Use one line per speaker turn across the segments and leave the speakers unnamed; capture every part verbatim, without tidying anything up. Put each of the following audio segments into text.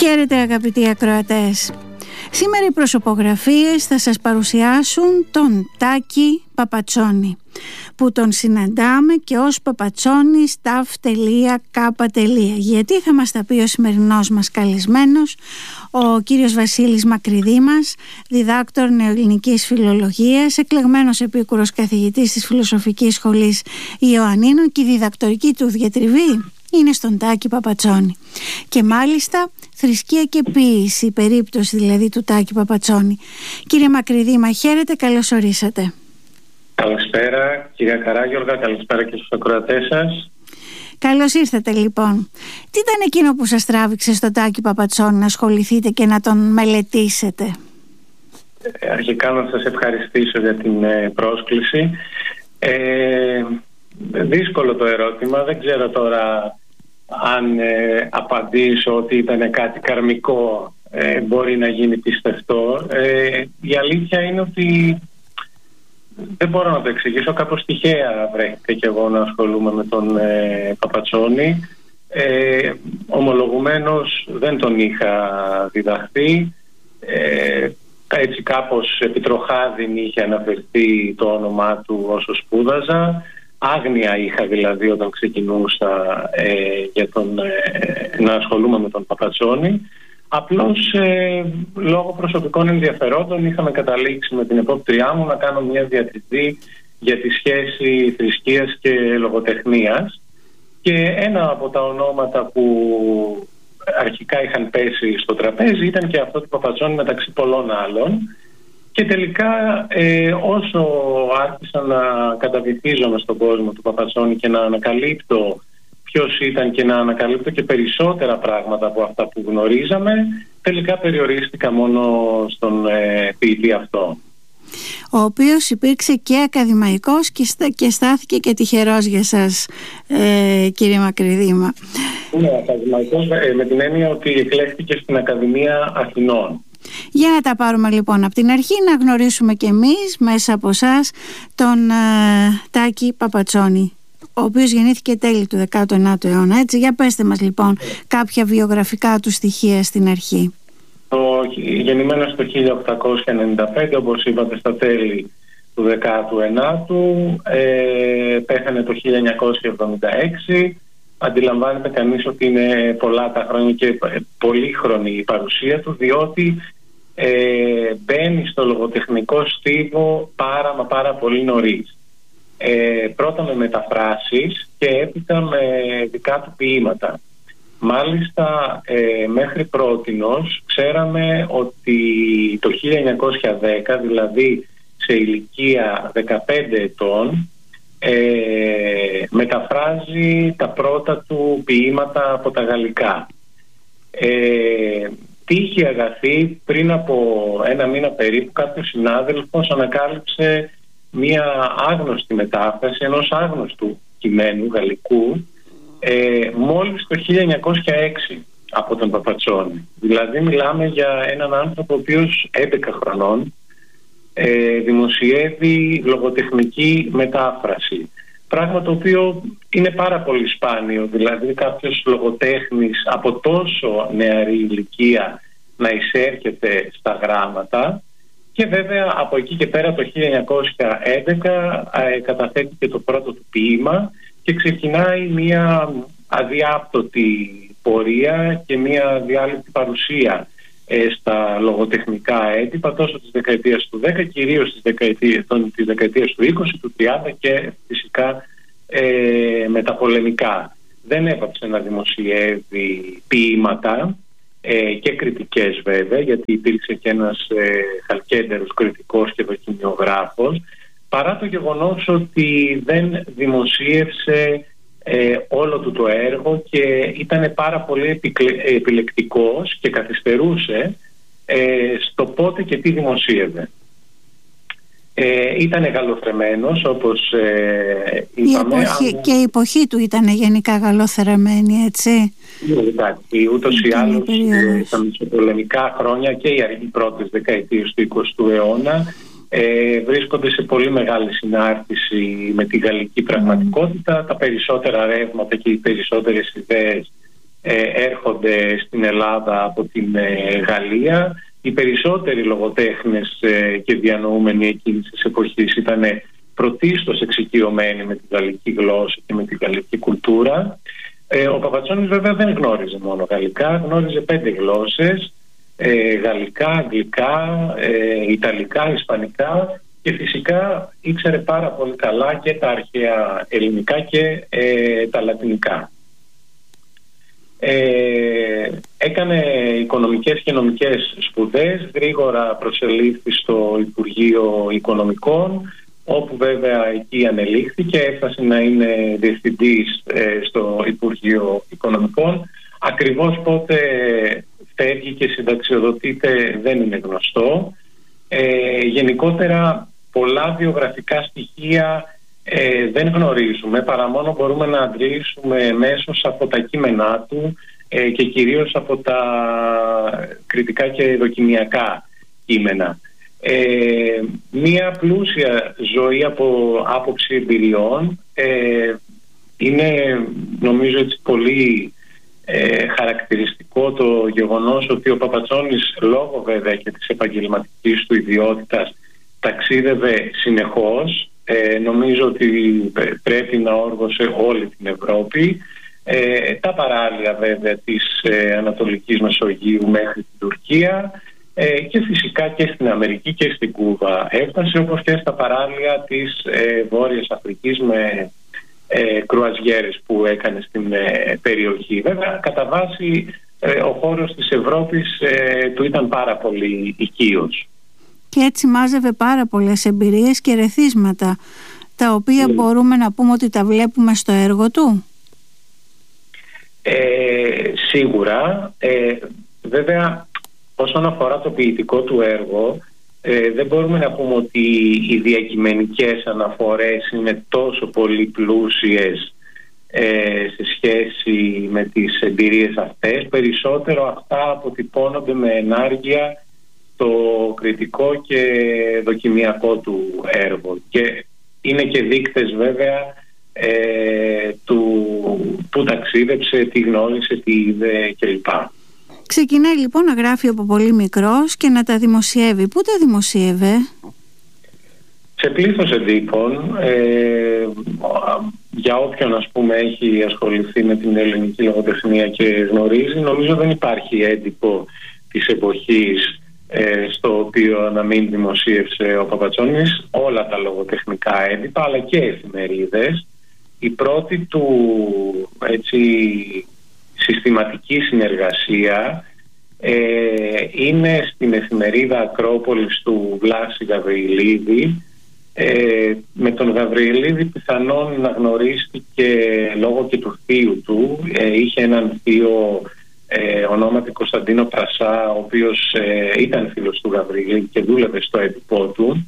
Χαίρετε αγαπητοί ακροατές. Σήμερα οι προσωπογραφίες θα σας παρουσιάσουν τον Τάκη Παπατσόνη, που τον συναντάμε και ως Παπατσόνης ταφ.κ. Γιατί θα μας τα πει ο σημερινός μας καλεσμένος, ο κύριος Βασίλης Μακρυδήμας, διδάκτορ νεοελληνικής φιλολογίας, εκλεγμένος επίκουρος καθηγητής της Φιλοσοφικής Σχολής Ιωαννίνων, και η διδακτορική του διατριβή είναι στον Τάκη Παπατσόνη. Και μάλιστα θρησκεία και ποίηση, η περίπτωση δηλαδή του Τάκη Παπατσόνη. Κύριε Μακρυδήμα, χαίρετε, καλώς ορίσατε.
Καλησπέρα κυρία Καράγιοργα, καλησπέρα και στους ακροατές σας.
Καλώς ήρθατε λοιπόν. Τι ήταν εκείνο που σας τράβηξε στο Τάκη Παπατσόνη να ασχοληθείτε και να τον μελετήσετε?
Αρχικά να σας ευχαριστήσω για την ε, πρόσκληση. Ε, δύσκολο το ερώτημα, δεν ξέρω τώρα αν ε, απαντήσω ότι ήταν κάτι καρμικό, ε, μπορεί να γίνει πιστευτό. Ε, η αλήθεια είναι ότι δεν μπορώ να το εξηγήσω, κάπως τυχαία βρέθηκα και εγώ να ασχολούμαι με τον ε, Παπατσόνη. Ε, ομολογουμένως δεν τον είχα διδαχθεί. Ε, έτσι κάπως επιτροχάδιν είχε αναφερθεί το όνομά του όσο σπούδαζα. Άγνοια είχα δηλαδή όταν ξεκινούσα ε, για τον, ε, να ασχολούμαι με τον Παπατσόνη. Απλώς ε, λόγω προσωπικών ενδιαφερόντων είχαμε καταλήξει με την επόπτριά μου να κάνω μια διατριβή για τη σχέση θρησκείας και λογοτεχνίας, και ένα από τα ονόματα που αρχικά είχαν πέσει στο τραπέζι ήταν και αυτό του Παπατσόνη μεταξύ πολλών άλλων. Και τελικά ε, όσο άρχισα να καταβυθίζομαι στον κόσμο του Παπατσόνη και να ανακαλύπτω ποιος ήταν και να ανακαλύπτω και περισσότερα πράγματα από αυτά που γνωρίζαμε, τελικά περιορίστηκα μόνο στον ε, ποιητή αυτό.
Ο οποίος υπήρξε και ακαδημαϊκός και, στα, και στάθηκε και τυχερός για σας, ε, κύριε Μακρυδήμα.
Ναι, ακαδημαϊκός ε, με την έννοια ότι εκλέχθηκε στην Ακαδημία Αθηνών.
Για να τα πάρουμε λοιπόν από την αρχή, να γνωρίσουμε και εμείς μέσα από εσάς τον ε, Τάκη Παπατσόνη, ο οποίος γεννήθηκε τέλη του δέκατου ενάτου αιώνα, έτσι. Για πέστε μας λοιπόν κάποια βιογραφικά του στοιχεία στην αρχή.
Το, γεννημένος το χίλια οκτακόσια ενενήντα πέντε, όπως είπατε, στα τέλη του δέκατου ενάτου, ε, πέθανε το χίλια εννιακόσια εβδομήντα έξι. Αντιλαμβάνεται κανείς ότι είναι πολλά τα χρόνια και πολύχρονη η παρουσία του, διότι ε, μπαίνει στο λογοτεχνικό στίβο πάρα μα πάρα πολύ νωρίς. Ε, πρώτα με μεταφράσεις και έπειτα με δικά του ποίηματα. Μάλιστα ε, μέχρι πρότινος ξέραμε ότι το χίλια εννιακόσια δέκα, δηλαδή σε ηλικία δεκαπέντε ετών, ε, μεταφράζει τα πρώτα του ποίηματα από τα γαλλικά. Ε, τύχη αγαθή, πριν από ένα μήνα περίπου κάποιος συνάδελφος ανακάλυψε μία άγνωστη μετάφραση ενός άγνωστου κειμένου γαλλικού ε, μόλις το χίλια εννιακόσια έξι από τον Παπατσόνη. Δηλαδή μιλάμε για έναν άνθρωπο ο οποίος έντεκα χρονών ε, δημοσιεύει λογοτεχνική μετάφραση. Πράγμα το οποίο είναι πάρα πολύ σπάνιο, δηλαδή κάποιος λογοτέχνης από τόσο νεαρή ηλικία να εισέρχεται στα γράμματα. Και βέβαια από εκεί και πέρα το χίλια εννιακόσια έντεκα ε, καταθέτει και το πρώτο του ποίημα και ξεκινάει μια αδιάπτωτη πορεία και μια αδιάλειπτη παρουσία ε, στα λογοτεχνικά έντυπα τόσο της δεκαετίας του δέκα, κυρίως της δεκαετίας, των, της δεκαετίας του είκοσι, του τριάντα και φυσικά ε, μεταπολεμικά. Δεν έπαψε να δημοσιεύει ποίηματα Ε, και κριτικές βέβαια, γιατί υπήρξε και ένας ε, χαλκέντερος κριτικός και δοκιμιογράφος, παρά το γεγονός ότι δεν δημοσίευσε ε, όλο του το έργο και ήταν πάρα πολύ επικλε, επιλεκτικός και καθυστερούσε ε, στο πότε και τι δημοσίευε. Ε, ήταν γαλλοθρεμμένος, όπως ε, είπαμε.
Η εποχή, αν... Και η εποχή του ήταν γενικά γαλλοθρεμμένη, έτσι.
Εντάξει, ούτως ή άλλως τα μεσοπολεμικά χρόνια και οι πρώτες δεκαετίες του εικοστού αιώνα ε, βρίσκονται σε πολύ μεγάλη συνάρτηση με τη γαλλική πραγματικότητα. Mm. Τα περισσότερα ρεύματα και οι περισσότερες ιδέες ε, έρχονται στην Ελλάδα από την ε, Γαλλία. Οι περισσότεροι λογοτέχνες ε, και διανοούμενοι εκείνης της εποχής ήταν πρωτίστως εξοικειωμένοι με τη γαλλική γλώσσα και με τη γαλλική κουλτούρα. Ε, ο Παπατσόνης βέβαια δεν γνώριζε μόνο γαλλικά, γνώριζε πέντε γλώσσες, ε, γαλλικά, αγγλικά, ε, ιταλικά, ισπανικά και φυσικά ήξερε πάρα πολύ καλά και τα αρχαία ελληνικά και ε, τα λατινικά. Ε, έκανε οικονομικές και νομικές σπουδές, γρήγορα προσελήφθη στο Υπουργείο Οικονομικών, όπου βέβαια εκεί ανελήχθηκε, έφτασε να είναι διευθυντής ε, στο Υπουργείο Οικονομικών. Ακριβώς πότε φεύγει και συνταξιοδοτείται δεν είναι γνωστό. Ε, γενικότερα πολλά βιογραφικά στοιχεία ε, δεν γνωρίζουμε, παρά μόνο μπορούμε να αντλήσουμε μέσως από τα κείμενά του ε, και κυρίως από τα κριτικά και δοκιμιακά κείμενα. Ε, μία πλούσια ζωή από άποψη εμπειριών. ε, είναι νομίζω έτσι πολύ ε, χαρακτηριστικό το γεγονός ότι ο Παπατσόνης, λόγω βέβαια και της επαγγελματικής του ιδιότητας, ταξίδευε συνεχώς. ε, νομίζω ότι πρέπει να όργωσε όλη την Ευρώπη, ε, τα παράλια βέβαια της ε, Ανατολικής Μεσογείου μέχρι την Τουρκία, Ε, και φυσικά και στην Αμερική και στην Κούβα έφτασε, όπως και στα παράλια της ε, Βόρειας Αφρικής με ε, κρουαζιέρες που έκανε στην ε, περιοχή. Βέβαια, κατά βάση ε, ο χώρος της Ευρώπης ε, του ήταν πάρα πολύ οικείος.
Και έτσι μάζευε πάρα πολλές εμπειρίες και ρεθίσματα, τα οποία mm. μπορούμε να πούμε ότι τα βλέπουμε στο έργο του.
Ε, σίγουρα. Ε, βέβαια, όσον αφορά το ποιητικό του έργο, ε, δεν μπορούμε να πούμε ότι οι διακειμενικές αναφορές είναι τόσο πολύ πλούσιες ε, σε σχέση με τις εμπειρίες αυτές. Περισσότερο αυτά αποτυπώνονται με ενάργεια το κριτικό και δοκιμιακό του έργο. Και είναι και δείκτες βέβαια ε, του που ταξίδεψε, τι γνώρισε, τι είδε κλπ.
Ξεκινάει λοιπόν να γράφει από πολύ μικρός και να τα δημοσιεύει. Πού τα δημοσίευε?
Σε πλήθος εντύπων. Ε, για όποιον ας πούμε έχει ασχοληθεί με την ελληνική λογοτεχνία και γνωρίζει, νομίζω δεν υπάρχει έντυπο της εποχής ε, στο οποίο να μην δημοσίευσε ο Παπατσόνης όλα τα λογοτεχνικά έντυπα, αλλά και εφημερίδες. Η πρώτη του έτσι συστηματική συνεργασία ε, είναι στην εφημερίδα Ακρόπολης του Βλάση Γαβριλίδη. Ε, με τον Γαβριλίδη πιθανόν να γνωρίστηκε λόγω και του θείου του. Ε, είχε έναν θείο ε, ονόματι Κωνσταντίνο Πρασά, ο οποίος ε, ήταν φίλος του Γαβριλίδη και δούλευε στο έντυπό του.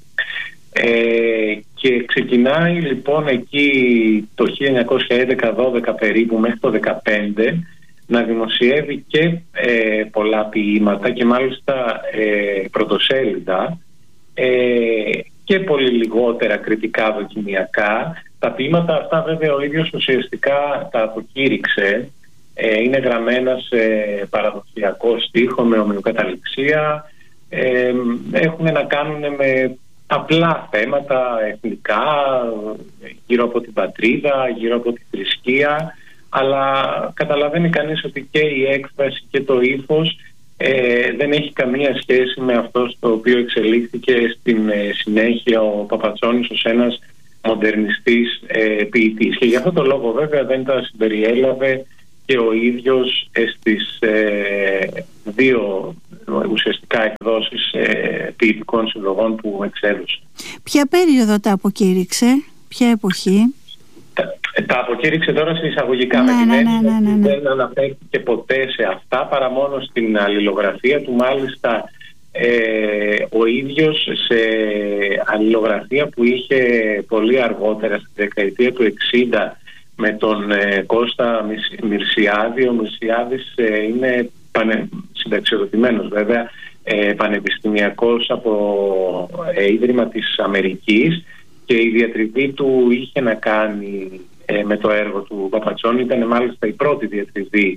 Ε, και ξεκινάει λοιπόν εκεί το χίλια εννιακόσια έντεκα δώδεκα περίπου μέχρι το δεκαπέντε να δημοσιεύει και ε, πολλά ποίηματα και μάλιστα ε, πρωτοσέλιδα ε, και πολύ λιγότερα κριτικά δοκιμιακά. Τα ποίηματα αυτά βέβαια ο ίδιος ουσιαστικά τα αποκήρυξε. Ε, είναι γραμμένα σε παραδοσιακό στίχο με ομοιοκαταληξία. Ε, έχουν να κάνουν με απλά θέματα εθνικά, γύρω από την πατρίδα, γύρω από τη θρησκεία, αλλά καταλαβαίνει κανείς ότι και η έκφραση και το ύφος ε, δεν έχει καμία σχέση με αυτό στο οποίο εξελίχθηκε στην ε, συνέχεια ο Παπατσόνης ως ένας μοντερνιστής ε, ποιητής. Και γι' αυτό το λόγο βέβαια δεν τα συμπεριέλαβε και ο ίδιος ε, στις ε, δύο ουσιαστικά εκδόσεις ε, ποιητικών συλλογών που εξέδωσε.
Ποια περίοδο τα αποκήρυξε, ποια εποχή?
Τα, τα αποκήρυξε τώρα σε εισαγωγικά,
ναι,
με την
ναι,
έννοια
ναι, ναι, ναι, ναι.
δεν αναφέρθηκε ποτέ σε αυτά παρά μόνο στην αλληλογραφία του. Μάλιστα ε, ο ίδιος σε αλληλογραφία που είχε πολύ αργότερα στη δεκαετία του εξήντα με τον ε, Κώστα Μυρσιάδη. Ο Μυρσιάδης ε, είναι πανε, συνταξιοδοτημένος βέβαια, ε, πανεπιστημιακός από ε, Ίδρυμα της Αμερικής, και η διατριβή του είχε να κάνει ε, με το έργο του Παπατσόνη. Ήταν μάλιστα η πρώτη διατριβή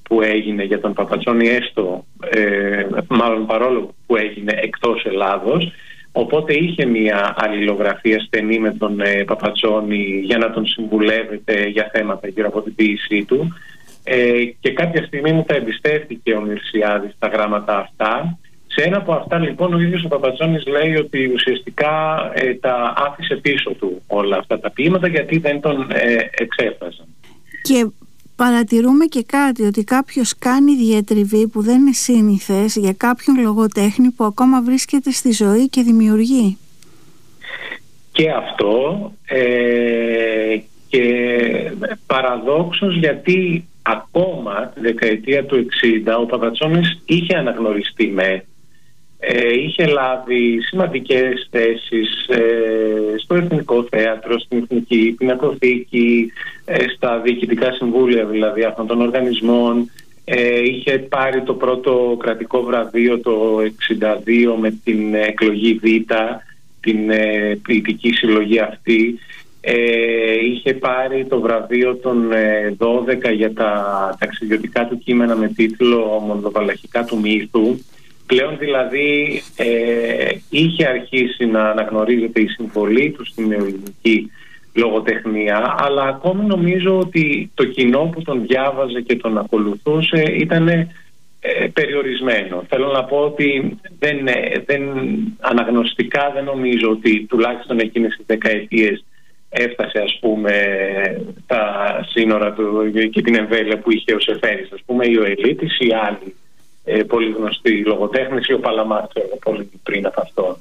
που έγινε για τον Παπατσόνη, έστω ε, μάλλον παρόλο που έγινε εκτός Ελλάδος. Οπότε είχε μια αλληλογραφία στενή με τον ε, Παπατσόνη για να τον συμβουλεύεται για θέματα γύρω από την ποίησή του. Ε, και κάποια στιγμή μου τα εμπιστεύτηκε ο Μυρσιάδης τα γράμματα αυτά. Σε ένα από αυτά λοιπόν ο ίδιος ο Παπατσόνης λέει ότι ουσιαστικά ε, τα άφησε πίσω του όλα αυτά τα ποίηματα γιατί δεν τον ε, εξέφραζαν.
Και παρατηρούμε και κάτι, ότι κάποιος κάνει διατριβή που δεν είναι σύνηθες για κάποιον λογοτέχνη που ακόμα βρίσκεται στη ζωή και δημιουργεί.
Και αυτό ε, και παραδόξως, γιατί ακόμα τη δεκαετία του εξήντα ο Παπατσόνης είχε αναγνωριστεί με ε, είχε λάβει σημαντικές θέσεις ε, στο Εθνικό Θέατρο, στην Εθνική Πινακοθήκη, ε, στα διοικητικά συμβούλια δηλαδή αυτών των οργανισμών. Ε, είχε πάρει το πρώτο κρατικό βραβείο το εξήντα δύο με την εκλογή Β, την ε, ποιητική συλλογή αυτή. Ε, είχε πάρει το βραβείο των ε, δώδεκα για τα ταξιδιωτικά του κείμενα με τίτλο «Μολδοβαλαχικά του μύθου». Πλέον δηλαδή ε, είχε αρχίσει να αναγνωρίζεται η συμβολή του στην νεοελληνική λογοτεχνία, αλλά ακόμη νομίζω ότι το κοινό που τον διάβαζε και τον ακολουθούσε ήταν ε, περιορισμένο. Θέλω να πω ότι δεν, δεν, αναγνωστικά δεν νομίζω ότι τουλάχιστον εκείνες τις δεκαετίες έφτασε ας πούμε τα σύνορα του και την εμβέλεια που είχε ο Σεφέρης, ας πούμε, ή ο Ελίτης ή άλλοι ε, πολύ γνωστοί λογοτέχνες, ή ο Παλαμάς πολύ πριν από αυτόν.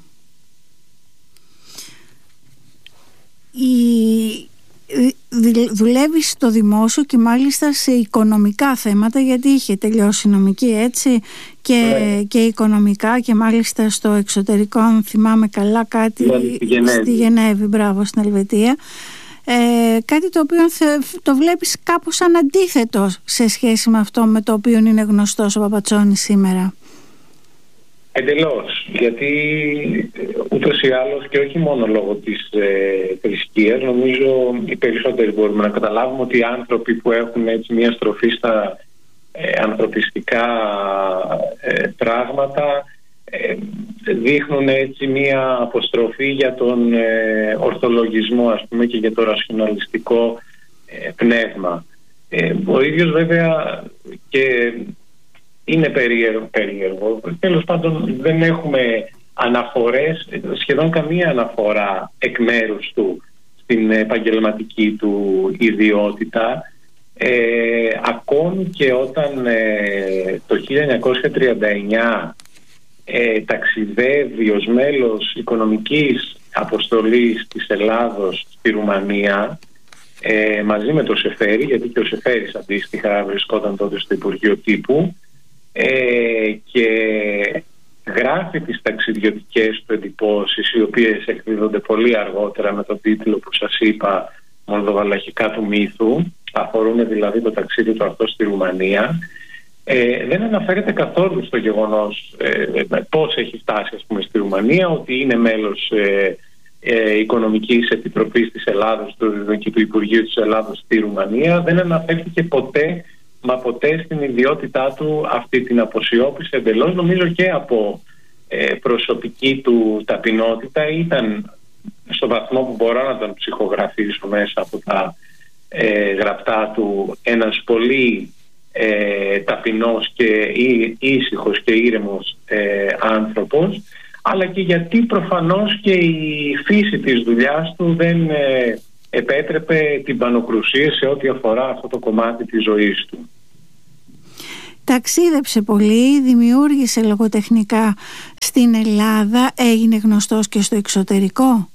Η... Δουλεύεις στο δημόσιο και μάλιστα σε οικονομικά θέματα, γιατί είχε τελειώσει νομική, έτσι, και, ναι. και οικονομικά, και μάλιστα στο εξωτερικό, αν θυμάμαι καλά, κάτι
στη Γενέβη,
στη Γενέβη μπράβο, στην Ελβετία. Ε, κάτι το οποίο το βλέπεις κάπως αναντίθετο σε σχέση με αυτό με το οποίο είναι γνωστός ο Παπατσόνης σήμερα.
Εντελώς, γιατί ούτως ή άλλως, και όχι μόνο λόγω της ε, θρησκείας, νομίζω οι περισσότεροι μπορούμε να καταλάβουμε ότι οι άνθρωποι που έχουν έτσι μια στροφή στα ε, ανθρωπιστικά ε, πράγματα ε, δείχνουν έτσι μια αποστροφή για τον ε, ορθολογισμό, ας πούμε, και για το ρασιοναλιστικό ε, πνεύμα. Ε, ο ίδιος βέβαια και είναι περίεργο, περίεργο. Τέλος πάντων δεν έχουμε αναφορές, σχεδόν καμία αναφορά εκ μέρους του στην επαγγελματική του ιδιότητα. Ε, ακόμη και όταν ε, το χίλια εννιακόσια τριάντα εννιά ε, ταξιδεύει ως μέλος οικονομικής αποστολής της Ελλάδος στη Ρουμανία ε, μαζί με το Σεφέρη, γιατί και ο Σεφέρης αντίστοιχα βρισκόταν τότε στο Υπουργείο Τύπου, Ε, και γράφει τις ταξιδιωτικές του εντυπώσεις, οι οποίες εκδίδονται πολύ αργότερα με τον τίτλο που σας είπα, «Μολδοβαλαχικά του μύθου», αφορούν δηλαδή το ταξίδι του αυτό στη Ρουμανία. Ε, δεν αναφέρεται καθόλου στο γεγονός ε, πώς έχει φτάσει, ας πούμε, στη Ρουμανία, ότι είναι μέλος ε, ε, Οικονομικής Επιτροπής της Ελλάδος του, και του Υπουργείου της Ελλάδος στη Ρουμανία. Δεν αναφέρθηκε ποτέ μα ποτέ στην ιδιότητά του αυτή την αποσιώπηση εντελώς, νομίζω και από ε, προσωπική του ταπεινότητα. Ήταν στο βαθμό που μπορώ να τον ψυχογραφήσω μέσα από τα ε, γραπτά του ένας πολύ ε, ταπεινός και ή, ήσυχος και ήρεμος ε, άνθρωπος, αλλά και γιατί προφανώς και η φύση της δουλειάς του δεν ε, επέτρεπε την πανοκρουσία σε ό,τι αφορά αυτό το κομμάτι της ζωής του.
Ταξίδεψε πολύ, δημιούργησε λογοτεχνικά στην Ελλάδα, έγινε γνωστός και στο εξωτερικό.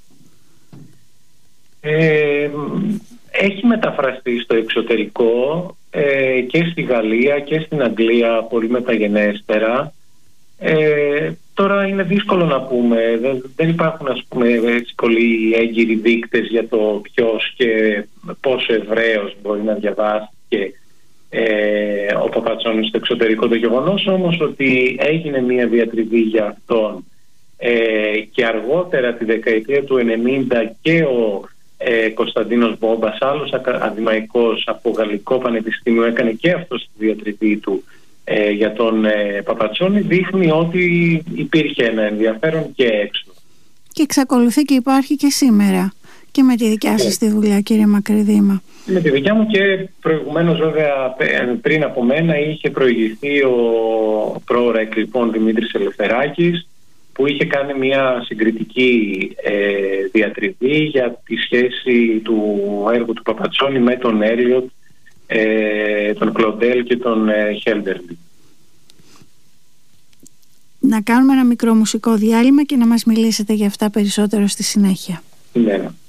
Ε, έχει μεταφραστεί στο εξωτερικό ε, και στη Γαλλία και στην Αγγλία πολύ μεταγενέστερα. Ε, τώρα είναι δύσκολο να πούμε, δεν, δεν υπάρχουν, ας πούμε, έτσι πολύ έγκυροι δείκτες για το ποιος και πόσο ευραίος μπορεί να διαβάσει και Ε, ο Παπατσόνης στο εξωτερικό. Το γεγονός όμως ότι έγινε μια διατριβή για αυτόν ε, και αργότερα τη δεκαετία του ενενήντα και ο ε, Κωνσταντίνος Μπόμπας, άλλος ακαδημαϊκός από Γαλλικό Πανεπιστήμιο, έκανε και αυτό στη διατριβή του ε, για τον ε, Παπατσόνη, δείχνει ότι υπήρχε ένα ενδιαφέρον και έξω. Και
εξακολουθεί και υπάρχει και σήμερα και με τη δικιά σας τη δουλειά, κύριε Μακρυδήμα.
Με τη δικιά μου και προηγουμένως, βέβαια, πριν από μένα είχε προηγηθεί ο πρόωρα εκλειπών Δημήτρης Ελευθεράκης, που είχε κάνει μια συγκριτική ε, διατριβή για τη σχέση του έργου του Παπατσόνη με τον Έλιοτ, ε, τον Κλοντέλ και τον ε, Χέλντερλι.
Να κάνουμε ένα μικρό μουσικό διάλειμμα και να μας μιλήσετε για αυτά περισσότερο στη συνέχεια.
Ναι.